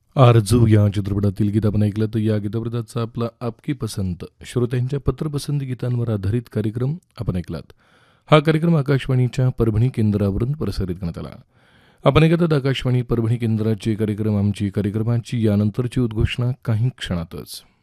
आरजू या चित्रपटातील गीत आपण ऐकलं. तर या गीतप्रदाचा आपला आपकी पसंत श्रोत्यांच्या पत्रपसंती गीतांवर आधारित कार्यक्रम आपण ऐकलात. हा कार्यक्रम आकाशवाणीच्या परभणी केंद्रावरून प्रसारित करण्यात आला. आपण ऐकतात आकाशवाणी परभणी केंद्राचे कार्यक्रम. आमची कार्यक्रमाची यानंतरची उद्घोषणा काही क्षणातच.